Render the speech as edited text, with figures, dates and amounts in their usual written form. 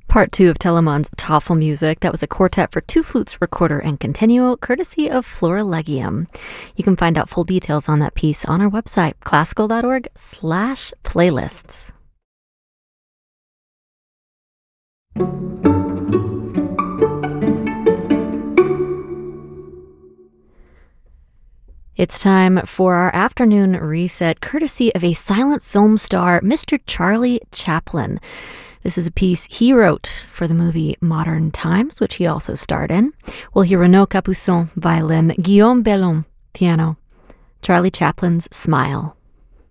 Part 2 of Telemann's Tafelmusik. That was a quartet for two flutes, recorder, and continuo, courtesy of Florilegium. You can find out full details on that piece on our website, classical.org/playlists. It's time for our afternoon reset, courtesy of a silent film star, Mr. Charlie Chaplin. This is a piece he wrote for the movie Modern Times, which he also starred in. We'll hear Renaud Capuçon, violin, Guillaume Bellon, piano, Charlie Chaplin's Smile.